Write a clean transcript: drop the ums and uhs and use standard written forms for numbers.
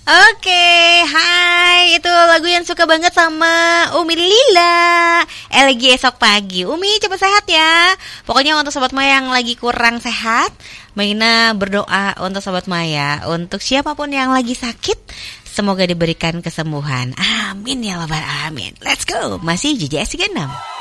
Oke, hai. Itu lagu yang suka banget sama Umi Lila. Lagi esok pagi. Umi cepat sehat ya. Pokoknya untuk Sobat Maya yang lagi kurang sehat, Maina berdoa untuk Sobat Maya. Untuk siapapun yang lagi sakit, semoga diberikan kesembuhan. Amin ya rabbal alamin. Let's go. Masih JJS 36.